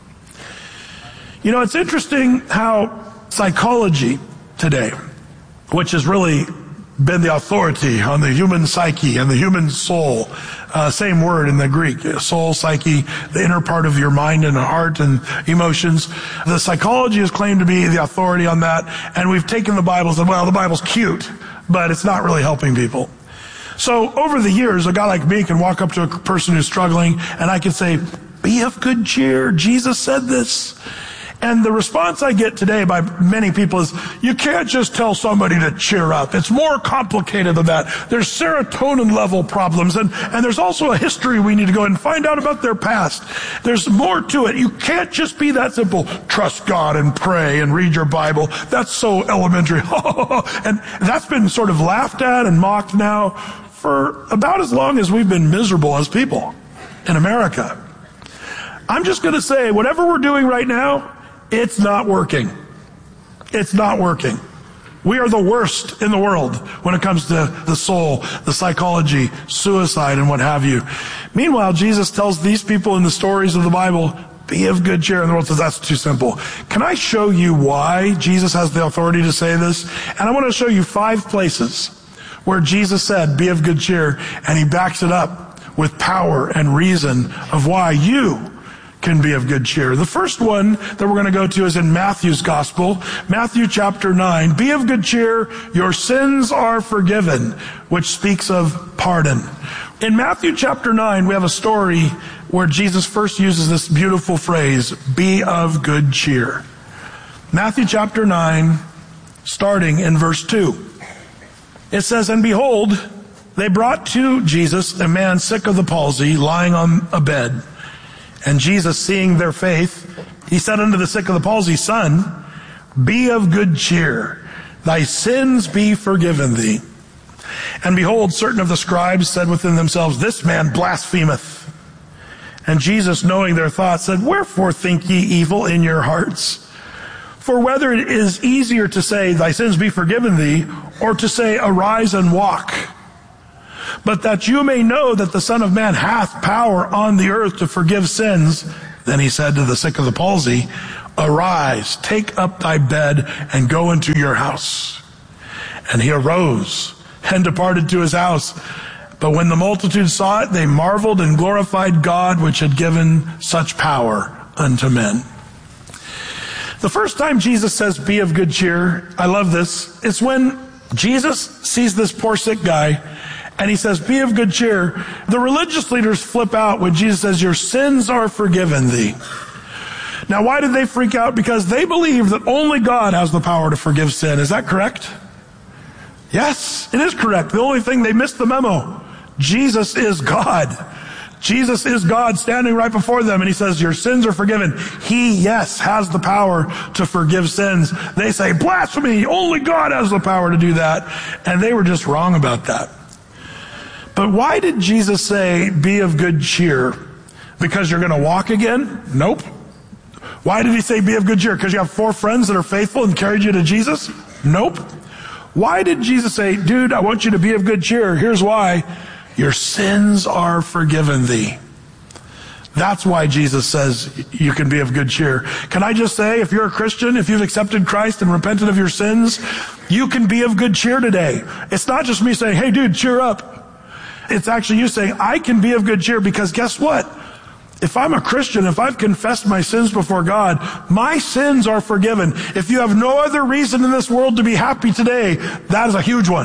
You know, it's interesting how psychology today, which has really been the authority on the human psyche and the human soul. Uh, same word in the Greek, soul, psyche, the inner part of your mind and heart and emotions. The psychology is claimed to be the authority on that, and we've taken the Bible and said, well, the Bible's cute, but it's not really helping people. So over the years, a guy like me can walk up to a person who's struggling, and I can say, be of good cheer. Jesus said this. And the response I get today by many people is, you can't just tell somebody to cheer up. It's more complicated than that. There's serotonin level problems, and, and there's also a history we need to go and find out about their past. There's more to it. You can't just be that simple. Trust God and pray and read your Bible. That's so elementary. And that's been sort of laughed at and mocked now for about as long as we've been miserable as people in America. I'm just going to say, whatever we're doing right now, it's not working. It's not working. We are the worst in the world when it comes to the soul, the psychology, suicide, and what have you. Meanwhile, Jesus tells these people in the stories of the Bible, be of good cheer. And the world says, that's too simple. Can I show you why Jesus has the authority to say this? And I want to show you five places where Jesus said, be of good cheer, and he backs it up with power and reason of why you can be of good cheer. The first one that we're going to go to is in Matthew's Gospel, Matthew chapter nine. Be of good cheer, your sins are forgiven, which speaks of pardon. In Matthew chapter nine, we have a story where Jesus first uses this beautiful phrase, be of good cheer. Matthew chapter nine, starting in verse two. It says, and behold, they brought to Jesus a man sick of the palsy, lying on a bed. And Jesus, seeing their faith, he said unto the sick of the palsy, son, be of good cheer. Thy sins be forgiven thee. And behold, certain of the scribes said within themselves, this man blasphemeth. And Jesus, knowing their thoughts, said, wherefore think ye evil in your hearts? For whether it is easier to say, thy sins be forgiven thee, or to say, arise and walk, But that you may know that the Son of Man hath power on the earth to forgive sins. Then he said to the sick of the palsy, arise, take up thy bed, and go into your house. And he arose and departed to his house. But when the multitude saw it, they marveled and glorified God, which had given such power unto men. The first time Jesus says, be of good cheer, I love this, it's when Jesus sees this poor sick guy, and he says, be of good cheer. The religious leaders flip out when Jesus says, your sins are forgiven thee. Now, why did they freak out? Because they believe that only God has the power to forgive sin. Is that correct? Yes, it is correct. The only thing, they missed the memo. Jesus is God. Jesus is God standing right before them, and he says, your sins are forgiven. He, yes, has the power to forgive sins. They say, blasphemy, only God has the power to do that. And they were just wrong about that. But why did Jesus say, be of good cheer? Because you're going to walk again? Nope. Why did he say, be of good cheer? Because you have four friends that are faithful and carried you to Jesus? Nope. Why did Jesus say, dude, I want you to be of good cheer? Here's why. Your sins are forgiven thee. That's why Jesus says you can be of good cheer. Can I just say, if you're a Christian, if you've accepted Christ and repented of your sins, you can be of good cheer today. It's not just me saying, hey dude, cheer up. It's actually you saying, I can be of good cheer, because guess what? If I'm a Christian, if I've confessed my sins before God, my sins are forgiven. If you have no other reason in this world to be happy today, that is a huge one.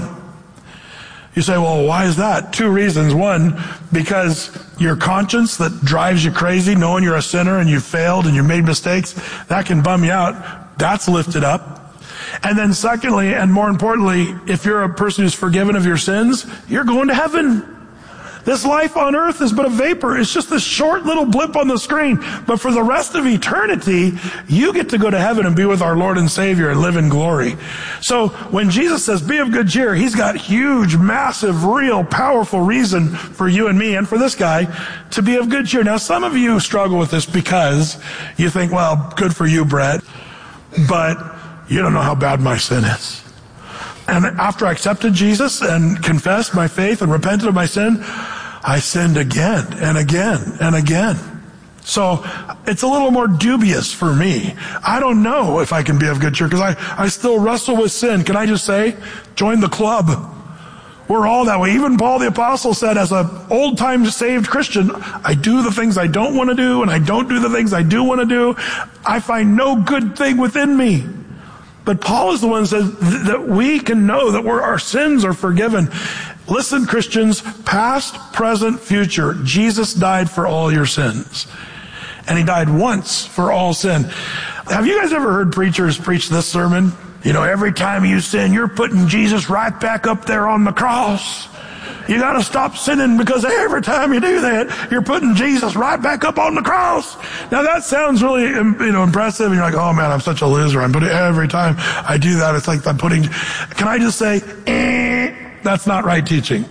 You say, well, why is that? Two reasons. One, because your conscience that drives you crazy, knowing you're a sinner and you failed and you made mistakes, that can bum you out. That's lifted up. And then secondly, and more importantly, if you're a person who's forgiven of your sins, you're going to heaven. This life on earth is but a vapor. It's just this short little blip on the screen. But for the rest of eternity, you get to go to heaven and be with our Lord and Savior and live in glory. So when Jesus says, be of good cheer, he's got huge, massive, real, powerful reason for you and me and for this guy to be of good cheer. Now, some of you struggle with this because you think, well, good for you, Brett, but you don't know how bad my sin is. And after I accepted Jesus and confessed my faith and repented of my sin, I sinned again and again and again. So it's a little more dubious for me. I don't know if I can be of good cheer because I, I still wrestle with sin. Can I just say, join the club. We're all that way. Even Paul the Apostle said, as an old-time saved Christian, I do the things I don't want to do and I don't do the things I do want to do. I find no good thing within me. But Paul is the one who says that we can know that we're, our sins are forgiven. Listen, Christians, past, present, future, Jesus died for all your sins. And he died once for all sin. Have you guys ever heard preachers preach this sermon? You know, every time you sin, you're putting Jesus right back up there on the cross. You got to stop sinning because every time you do that, you're putting Jesus right back up on the cross. Now that sounds really, you know, impressive. And you're like, oh man, I'm such a loser. I'm putting every time I do that, it's like I'm putting. Can I just say, eh, that's not right teaching.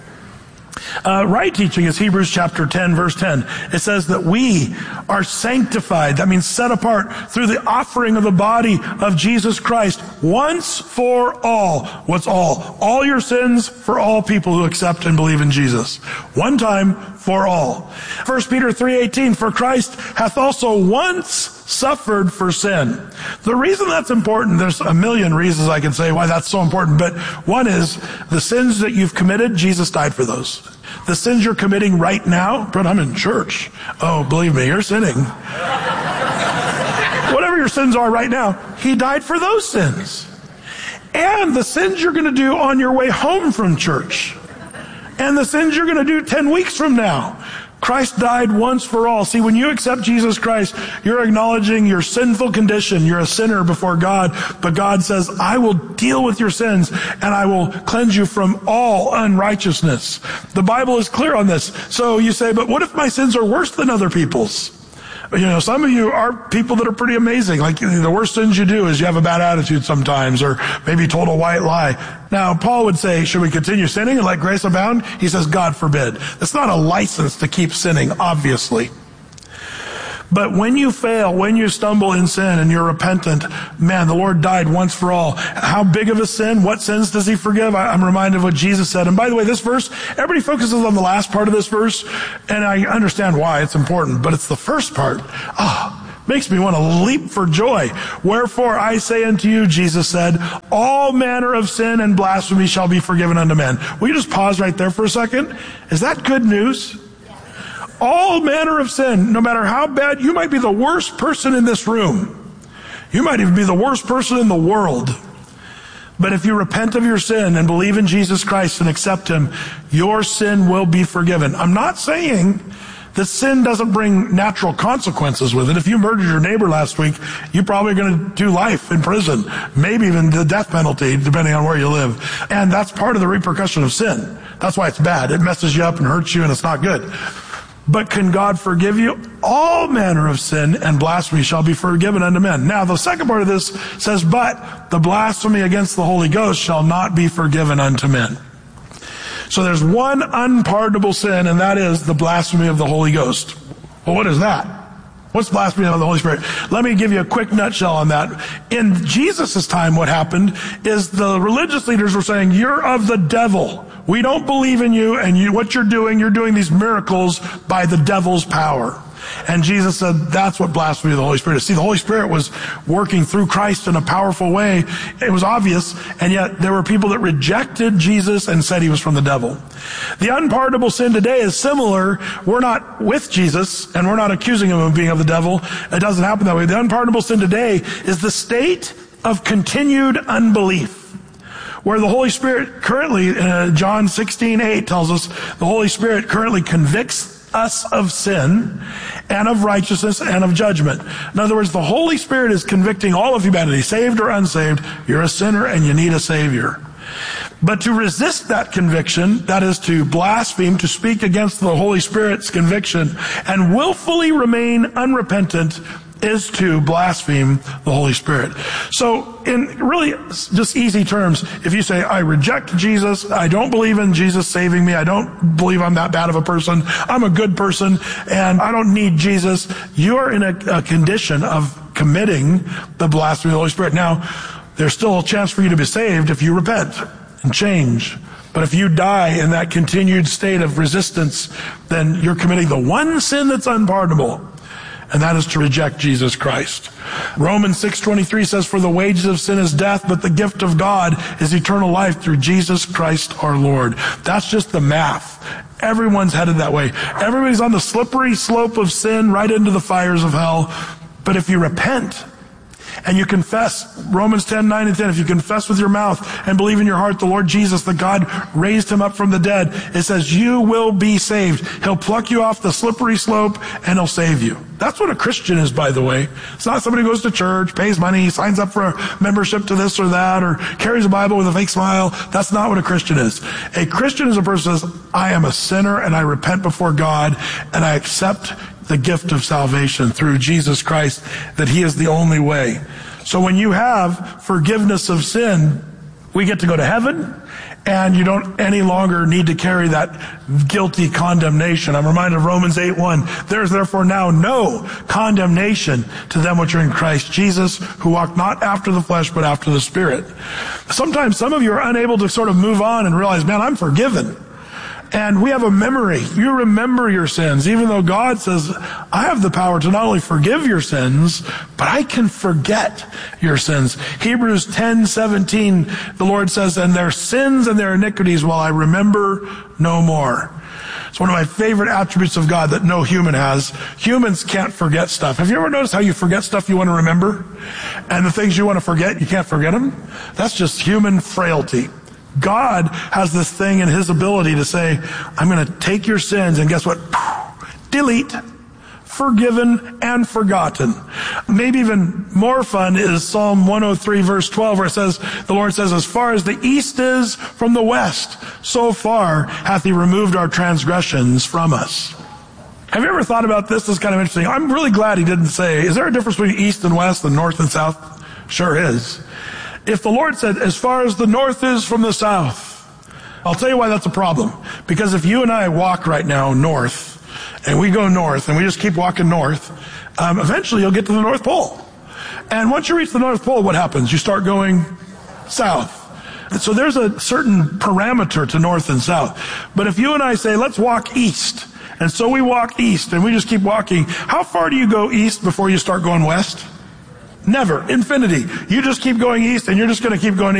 Uh, right teaching is Hebrews chapter ten, verse ten. It says that we are sanctified. That means set apart through the offering of the body of Jesus Christ once for all. What's all? All your sins for all people who accept and believe in Jesus. One time for all. First Peter three eighteen, for Christ hath also once suffered for sin. The reason that's important, there's a million reasons I can say why that's so important, but one is the sins that you've committed, Jesus died for those. The sins you're committing right now, but I'm in church. Oh, believe me, you're sinning. Whatever your sins are right now, he died for those sins. And the sins you're going to do on your way home from church. And the sins you're going to do ten weeks from now. Christ died once for all. See, when you accept Jesus Christ, you're acknowledging your sinful condition. You're a sinner before God. But God says, I will deal with your sins and I will cleanse you from all unrighteousness. The Bible is clear on this. So you say, but what if my sins are worse than other people's? You know, some of you are people that are pretty amazing. Like the worst sins you do is you have a bad attitude sometimes, or maybe told a white lie. Now, Paul would say, should we continue sinning and let grace abound? He says, God forbid. It's not a license to keep sinning, obviously. But when you fail, when you stumble in sin and you're repentant, man, the Lord died once for all. How big of a sin? What sins does he forgive? I'm reminded of what Jesus said. And by the way, this verse, everybody focuses on the last part of this verse, and I understand why it's important, but it's the first part. Ah. Makes me want to leap for joy. Wherefore I say unto you, Jesus said, all manner of sin and blasphemy shall be forgiven unto men. Will you just pause right there for a second? Is that good news? All manner of sin, no matter how bad, you might be the worst person in this room. You might even be the worst person in the world. But if you repent of your sin and believe in Jesus Christ and accept him, your sin will be forgiven. I'm not saying that sin doesn't bring natural consequences with it. If you murdered your neighbor last week, you're probably going to do life in prison, maybe even the death penalty, depending on where you live. And that's part of the repercussion of sin. That's why it's bad. It messes you up and hurts you, and it's not good. But can God forgive you? All manner of sin and blasphemy shall be forgiven unto men. Now, the second part of this says, but the blasphemy against the Holy Ghost shall not be forgiven unto men. So there's one unpardonable sin, and that is the blasphemy of the Holy Ghost. Well, what is that? What's blasphemy of the Holy Spirit? Let me give you a quick nutshell on that. In Jesus' time, what happened is the religious leaders were saying, you're of the devil. We don't believe in you, and you, what you're doing, you're doing these miracles by the devil's power. And Jesus said, that's what blasphemy of the Holy Spirit is. See, the Holy Spirit was working through Christ in a powerful way. It was obvious, and yet there were people that rejected Jesus and said he was from the devil. The unpardonable sin today is similar. We're not with Jesus, and we're not accusing him of being of the devil. It doesn't happen that way. The unpardonable sin today is the state of continued unbelief, where the Holy Spirit currently, uh, John sixteen eight tells us, the Holy Spirit currently convicts us of sin and of righteousness and of judgment. In other words, the Holy Spirit is convicting all of humanity, saved or unsaved. You're a sinner and you need a Savior. But to resist that conviction, that is to blaspheme, to speak against the Holy Spirit's conviction, and willfully remain unrepentant, is to blaspheme the Holy Spirit. So in really just easy terms, if you say, I reject Jesus, I don't believe in Jesus saving me, I don't believe I'm that bad of a person, I'm a good person, and I don't need Jesus, you are in a, a condition of committing the blasphemy of the Holy Spirit. Now, there's still a chance for you to be saved if you repent and change. But if you die in that continued state of resistance, then you're committing the one sin that's unpardonable, and that is to reject Jesus Christ. Romans six twenty-three says, for the wages of sin is death, but the gift of God is eternal life through Jesus Christ our Lord. That's just the math. Everyone's headed that way. Everybody's on the slippery slope of sin right into the fires of hell. But if you repent and you confess, Romans ten, nine and ten, if you confess with your mouth and believe in your heart the Lord Jesus, that God raised him up from the dead, it says you will be saved. He'll pluck you off the slippery slope and he'll save you. That's what a Christian is, by the way. It's not somebody who goes to church, pays money, signs up for a membership to this or that, or carries a Bible with a fake smile. That's not what a Christian is. A Christian is a person who says, I am a sinner and I repent before God and I accept the gift of salvation through Jesus Christ, that he is the only way. So when you have forgiveness of sin, we get to go to heaven, and you don't any longer need to carry that guilty condemnation. I'm reminded of Romans eight one. There is therefore now no condemnation to them which are in Christ Jesus, who walk not after the flesh, but after the Spirit. Sometimes some of you are unable to sort of move on and realize, man, I'm forgiven. And we have a memory. You remember your sins, even though God says, I have the power to not only forgive your sins, but I can forget your sins. Hebrews ten seventeen, the Lord says, and their sins and their iniquities will I remember no more. It's one of my favorite attributes of God that no human has. Humans can't forget stuff. Have you ever noticed how you forget stuff you want to remember? And the things you want to forget, you can't forget them? That's just human frailty. God has this thing in his ability to say, I'm going to take your sins, and guess what? Delete. Forgiven and forgotten. Maybe even more fun is Psalm one oh three verse twelve, where it says, the Lord says, as far as the east is from the west, so far hath he removed our transgressions from us. Have you ever thought about this? This is kind of interesting. I'm really glad he didn't say, is there a difference between east and west and north and south? Sure is. If the Lord said, as far as the north is from the south, I'll tell you why that's a problem. Because if you and I walk right now north, and we go north, and we just keep walking north, um, eventually you'll get to the North Pole. And once you reach the North Pole, what happens? You start going south. And so there's a certain parameter to north and south. But if you and I say, let's walk east, and so we walk east, and we just keep walking, how far do you go east before you start going west? Never. Infinity. You just keep going east, and you're just going to keep going